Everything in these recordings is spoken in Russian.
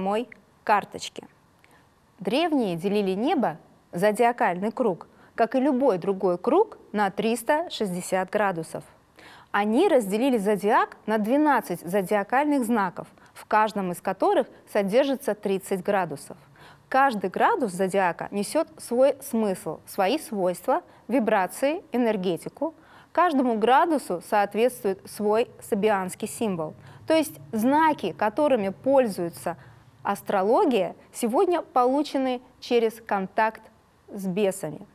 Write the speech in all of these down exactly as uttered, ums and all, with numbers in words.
самой карточке. Древние делили небо, зодиакальный круг, как и любой другой круг, на триста шестьдесят градусов. Они разделили зодиак на двенадцать зодиакальных знаков, в каждом из которых содержится тридцать градусов. Каждый градус зодиака несет свой смысл, свои свойства, вибрации, энергетику. Каждому градусу соответствует свой сабианский символ. То есть знаки, которыми пользуется астрология, сегодня получены через контакт с бесами.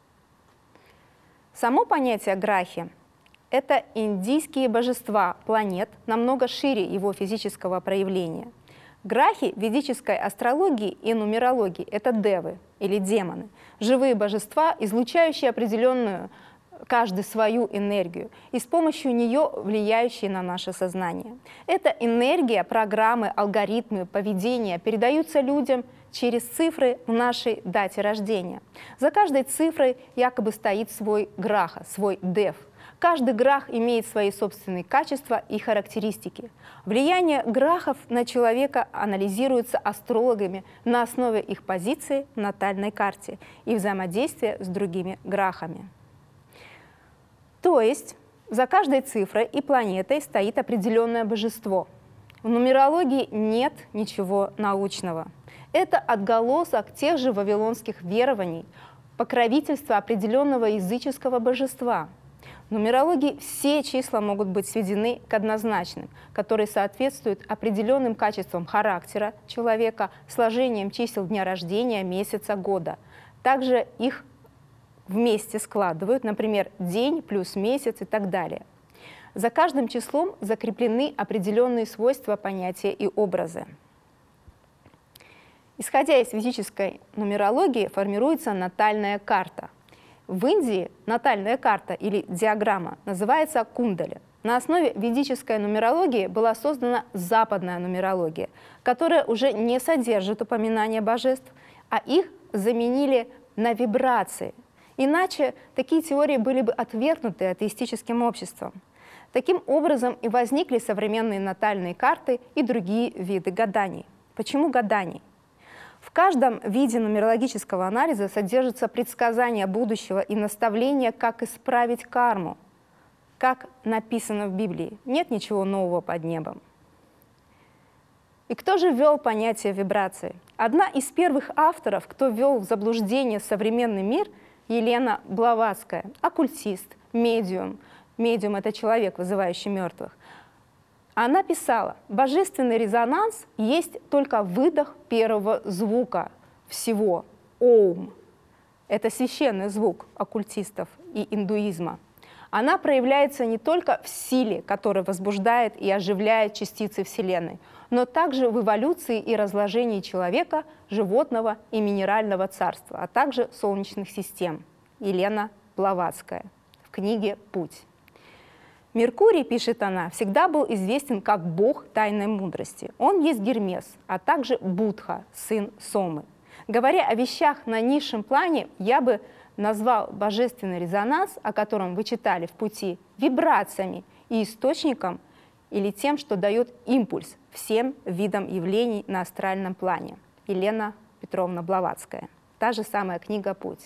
Само понятие грахи – это индийские божества планет, намного шире его физического проявления. Грахи в ведической астрологии и нумерологии – это девы или демоны, живые божества, излучающие определенную, каждый свою энергию и с помощью нее влияющие на наше сознание. Эта энергия, программы, алгоритмы, поведения передаются людям через цифры в нашей дате рождения. За каждой цифрой якобы стоит свой граха, свой дев. Каждый грах имеет свои собственные качества и характеристики. Влияние грахов на человека анализируется астрологами на основе их позиции в натальной карте и взаимодействия с другими грахами. То есть за каждой цифрой и планетой стоит определенное божество. В нумерологии нет ничего научного. Это отголосок тех же вавилонских верований, покровительства определенного языческого божества. В нумерологии все числа могут быть сведены к однозначным, которые соответствуют определенным качествам характера человека, сложением чисел дня рождения, месяца, года. Также их вместе складывают, например, день плюс месяц и так далее. За каждым числом закреплены определенные свойства, понятия и образы. Исходя из ведической нумерологии, формируется натальная карта. В Индии натальная карта или диаграмма называется кундали. На основе ведической нумерологии была создана западная нумерология, которая уже не содержит упоминания божеств, а их заменили на вибрации. Иначе такие теории были бы отвергнуты атеистическим обществом. Таким образом и возникли современные натальные карты и другие виды гаданий. Почему гаданий? В каждом виде нумерологического анализа содержится предсказание будущего и наставление, как исправить карму, как написано в Библии. Нет ничего нового под небом. И кто же ввел понятие вибрации? Одна из первых авторов, кто ввел в заблуждение современный мир, Елена Блаватская, оккультист, медиум. Медиум – это человек, вызывающий мертвых. Она писала: божественный резонанс есть только выдох первого звука всего – оум. Это священный звук оккультистов и индуизма. Она проявляется не только в силе, которая возбуждает и оживляет частицы Вселенной, но также в эволюции и разложении человека, животного и минерального царства, а также солнечных систем. Елена Блаватская в книге «Путь». Меркурий, пишет она, всегда был известен как бог тайной мудрости. Он есть Гермес, а также Будха, сын Сомы. Говоря о вещах на низшем плане, я бы назвал божественный резонанс, о котором вы читали в «Пути», вибрациями и источником или тем, что дает импульс всем видам явлений на астральном плане. Елена Петровна Блаватская. Та же самая книга «Путь».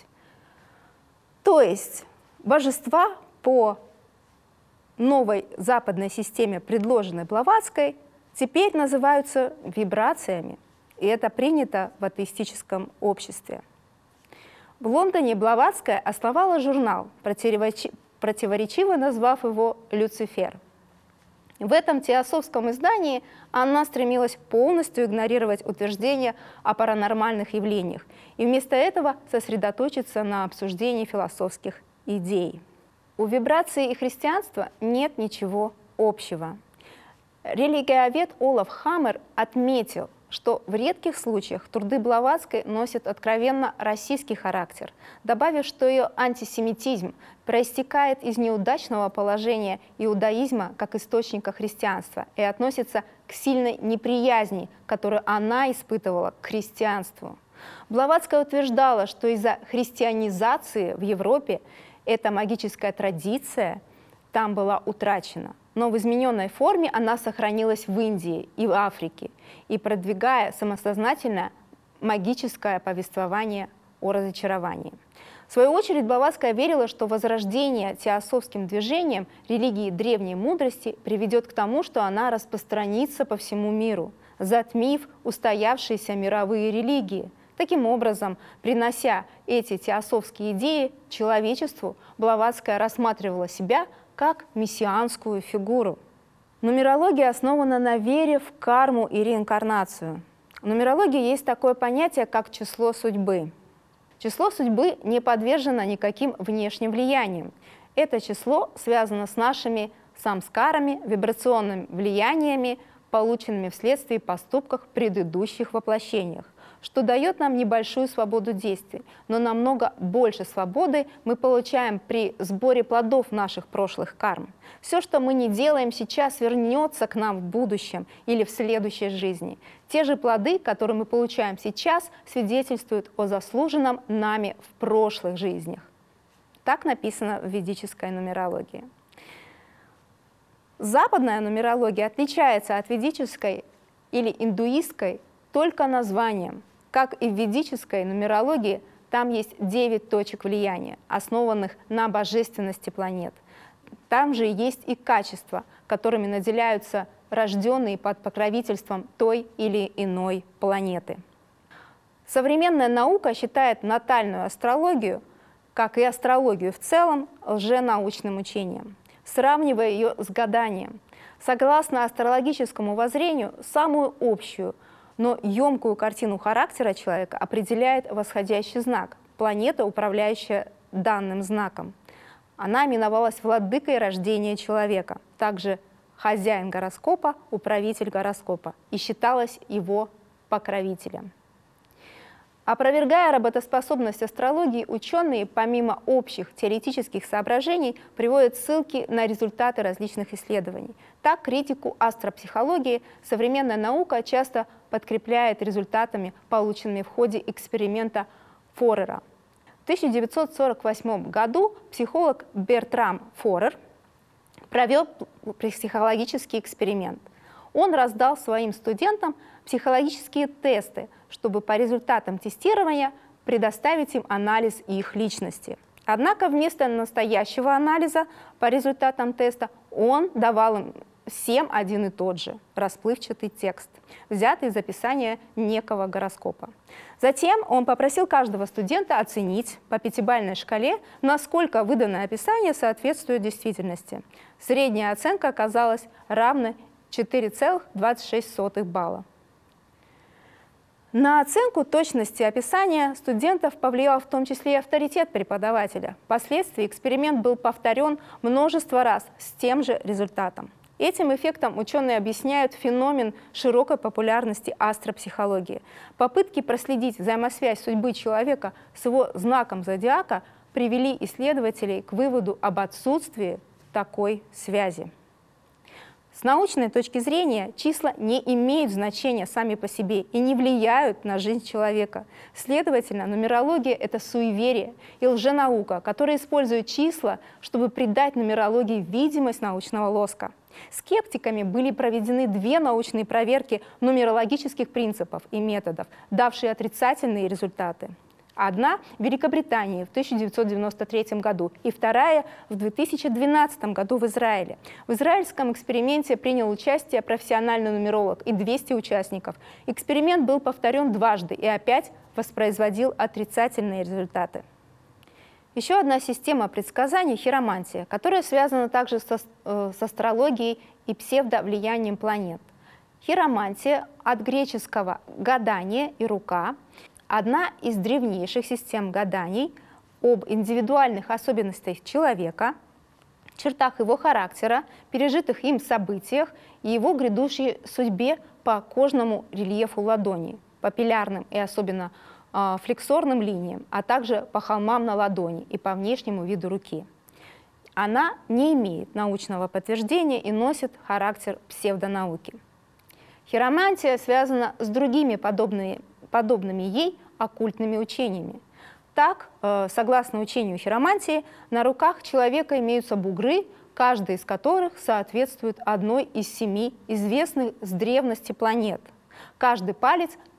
То есть божества по новой западной системе, предложенной Блаватской, теперь называются вибрациями, и это принято в атеистическом обществе. В Лондоне Блаватская основала журнал, противоречиво назвав его «Люцифер». В этом теософском издании она стремилась полностью игнорировать утверждения о паранормальных явлениях и вместо этого сосредоточиться на обсуждении философских идей. У вибрации и христианства нет ничего общего. Религиовед Олаф Хаммер отметил, что в редких случаях труды Блаватской носят откровенно российский характер, добавив, что ее антисемитизм проистекает из неудачного положения иудаизма как источника христианства и относится к сильной неприязни, которую она испытывала к христианству. Блаватская утверждала, что из-за христианизации в Европе эта магическая традиция там была утрачена. но в измененной форме она сохранилась в Индии и в Африке, и продвигая самосознательное магическое повествование о разочаровании. В свою очередь, Блаватская верила, что возрождение теософским движением религии древней мудрости приведет к тому, что она распространится по всему миру, затмив устоявшиеся мировые религии. Таким образом, принося эти теософские идеи человечеству, Блаватская рассматривала себя как мессианскую фигуру. Нумерология основана на вере в карму и реинкарнацию. В нумерологии есть такое понятие, как число судьбы. Число судьбы не подвержено никаким внешним влияниям. Это число связано с нашими самскарами, вибрационными влияниями, полученными вследствие поступков в предыдущих воплощениях, что дает нам небольшую свободу действий, но намного больше свободы мы получаем при сборе плодов наших прошлых карм. Все, что мы не делаем сейчас, вернется к нам в будущем или в следующей жизни. Те же плоды, которые мы получаем сейчас, свидетельствуют о заслуженном нами в прошлых жизнях. Так написано в ведической нумерологии. Западная нумерология отличается от ведической или индуистской только названием. Как и в ведической нумерологии, там есть девять точек влияния, основанных на божественности планет. Там же есть и качества, которыми наделяются рожденные под покровительством той или иной планеты. Современная наука считает натальную астрологию, как и астрологию в целом, лженаучным учением, сравнивая ее с гаданием. Согласно астрологическому воззрению, самую общую, но емкую картину характера человека определяет восходящий знак, планета, управляющая данным знаком. Она именовалась владыкой рождения человека, также хозяин гороскопа, управитель гороскопа, и считалась его покровителем. Опровергая работоспособность астрологии, ученые, помимо общих теоретических соображений, приводят ссылки на результаты различных исследований. Так, критику астропсихологии современная наука часто подкрепляет результатами, полученными в ходе эксперимента Форера. В тысяча девятьсот сорок восьмом году психолог Бертрам Форер провел психологический эксперимент. Он раздал своим студентам психологические тесты, чтобы по результатам тестирования предоставить им анализ их личности. Однако вместо настоящего анализа по результатам теста он давал им всем один и тот же расплывчатый текст, взятый из описания некого гороскопа. Затем он попросил каждого студента оценить по пятибалльной шкале, насколько выданное описание соответствует действительности. Средняя оценка оказалась равной четыре целых двадцать шесть сотых балла. На оценку точности описания студентов повлиял в том числе и авторитет преподавателя. Впоследствии эксперимент был повторен множество раз с тем же результатом. Этим эффектом ученые объясняют феномен широкой популярности астропсихологии. Попытки проследить взаимосвязь судьбы человека с его знаком зодиака привели исследователей к выводу об отсутствии такой связи. С научной точки зрения числа не имеют значения сами по себе и не влияют на жизнь человека. Следовательно, нумерология – это суеверие и лженаука, которая использует числа, чтобы придать нумерологии видимость научного лоска. Скептиками были проведены две научные проверки нумерологических принципов и методов, давшие отрицательные результаты. Одна в Великобритании в тысяча девятьсот девяносто третьем году и вторая в две тысячи двенадцатом году в Израиле. В израильском эксперименте принял участие профессиональный нумеролог и двести участников. Эксперимент был повторен дважды и опять воспроизводил отрицательные результаты. Еще одна система предсказаний – хиромантия, которая связана также со, э, с астрологией и псевдовлиянием планет. Хиромантия от греческого «гадание» и «рука» – одна из древнейших систем гаданий об индивидуальных особенностях человека, чертах его характера, пережитых им событиях и его грядущей судьбе по кожному рельефу ладони, папиллярным и особенно э, флексорным линиям, а также по холмам на ладони и по внешнему виду руки. Она не имеет научного подтверждения и носит характер псевдонауки. Хиромантия связана с другими подобными, подобными ей оккультными учениями. Так, э, согласно учению хиромантии, на руках человека имеются бугры, каждый из которых соответствует одной из семи известных с древности планет. Каждый палец